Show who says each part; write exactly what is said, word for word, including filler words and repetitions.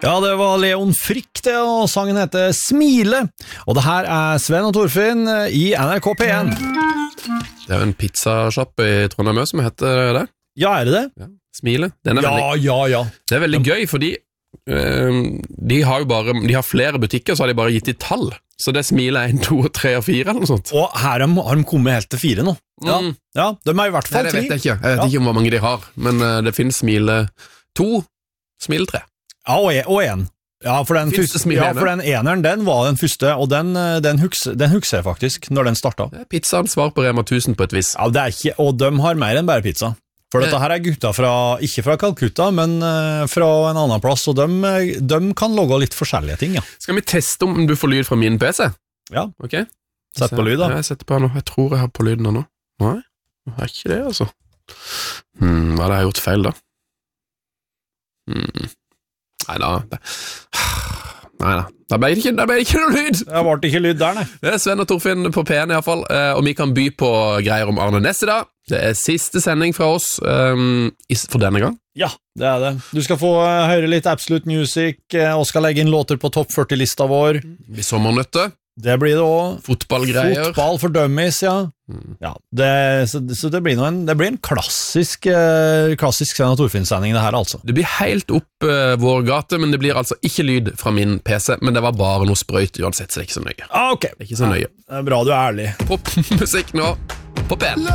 Speaker 1: Ja, det var Leon Frick det, og sangen heter Smile. Og det her er Sven og Torfinn i N R K P én.
Speaker 2: Det er jo en pizzashop i Trondheim som heter det.
Speaker 1: Ja, er det det?
Speaker 2: Ja. Smile. Den er
Speaker 1: ja,
Speaker 2: veldig,
Speaker 1: ja, ja.
Speaker 2: Det er veldig gøy, fordi øh, de har jo bare, de har flere butikker, så har de bare gitt i tall. Så det Smile er en, to, tre og fire eller noe sånt.
Speaker 1: Og her har de kommet helt til fire nå. Ja,
Speaker 2: Mm.
Speaker 1: ja de er i hvert fall
Speaker 2: Nei, det
Speaker 1: tre.
Speaker 2: vet jeg ikke. Jeg vet
Speaker 1: Ja.
Speaker 2: ikke om hvor mange de har, men uh, det finnes Smile to, Smile tre.
Speaker 1: Ja, og en. Og en. Ja, for den,
Speaker 2: Finnes det
Speaker 1: første,
Speaker 2: Smile
Speaker 1: ja,
Speaker 2: ene?
Speaker 1: for den eneren, den var den første, og den, den, husker, den husker jeg faktisk, når den startet.
Speaker 2: Det er pizzaen svar på Rema tusen på et vis.
Speaker 1: Ja, det er ikke, og de har mer enn bare pizza. For dette her er gutta fra, ikke fra Calcutta, men uh, fra en annen plass, og de, de kan logge litt forskjellige ting, ja.
Speaker 2: Skal vi teste om du får lyd fra min P C?
Speaker 1: Ja,
Speaker 2: Ok.
Speaker 1: sett på lyd da.
Speaker 2: Ja, jeg setter på nå. Jeg tror jeg har på lyden nå. Nei, jeg har ikke det, altså. Hmm, hva er det jeg har gjort feil, da? Hmm. Nei da. Det... Nei da. Da ble det ikke, da ble det ikke noe lyd.
Speaker 1: Det ble ikke lyd der, nei.
Speaker 2: Det er Sven og Torfinn på P én i hvert fall, og vi kan by på greier om Arne Næss i dag. Det er siste sending fra oss um, for denne gang.
Speaker 1: Ja, det er det. Du skal få uh, høre litt Absolute Music, uh, og skal legge inn låter på topp førti-lista vår.
Speaker 2: Vi sommernøtte.
Speaker 1: Det blir det også.
Speaker 2: Fotballgreier.
Speaker 1: Fotball for dummies, ja.
Speaker 2: Mm.
Speaker 1: Ja, det, så, så det blir, en, det blir en klassisk, uh, klassisk Sven og Torfinn-sending det her, altså.
Speaker 2: Det blir helt opp uh, vår gate, men det blir altså ikke lyd fra min P C, men det var bare noe sprøyt uansett, så det er ikke så nøye.
Speaker 1: Ah, ok.
Speaker 2: Det er ikke så nøye.
Speaker 1: Det er bra du er ærlig.
Speaker 2: Popmusikk nå på P én.